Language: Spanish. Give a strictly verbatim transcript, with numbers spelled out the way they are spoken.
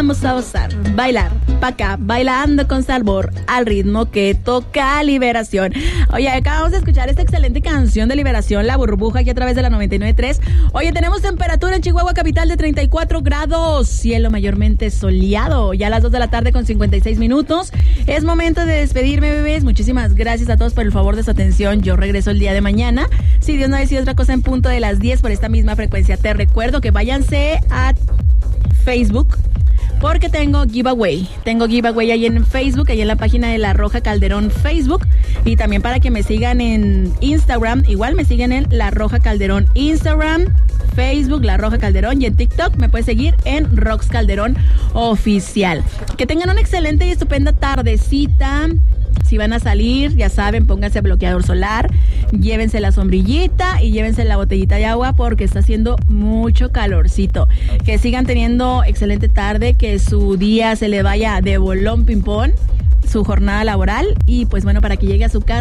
Vamos a gozar, bailar, pa' acá, bailando con sabor al ritmo que toca Liberación. Oye, acabamos de escuchar esta excelente canción de Liberación, La Burbuja, aquí a través de la noventa y nueve punto tres. Oye, tenemos temperatura en Chihuahua capital de treinta y cuatro grados, cielo mayormente soleado, ya a las dos de la tarde con cincuenta y seis minutos. Es momento de despedirme, bebés. Muchísimas gracias a todos por el favor de su atención. Yo regreso el día de mañana, si Dios no decide otra cosa, en punto de las diez por esta misma frecuencia. Te recuerdo que váyanse a Facebook, porque tengo giveaway, tengo giveaway ahí en Facebook, ahí en la página de La Roja Calderón Facebook, y también para que me sigan en Instagram, igual me siguen en La Roja Calderón Instagram, Facebook, La Roja Calderón, y en TikTok me puedes seguir en Rox Calderón Oficial. Que tengan una excelente y estupenda tardecita. Si van a salir, ya saben, pónganse bloqueador solar, llévense la sombrillita y llévense la botellita de agua porque está haciendo mucho calorcito. Que sigan teniendo excelente tarde, que su día se le vaya de bolón ping-pong, su jornada laboral, y pues bueno, para que llegue a su casa